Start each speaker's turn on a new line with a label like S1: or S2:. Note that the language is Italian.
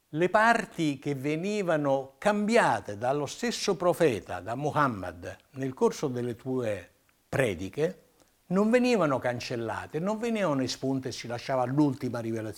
S1: Le parti che venivano cambiate dallo stesso profeta, da Muhammad, nel corso delle tue prediche, non venivano cancellate, non venivano espunte e si lasciava l'ultima rivelazione.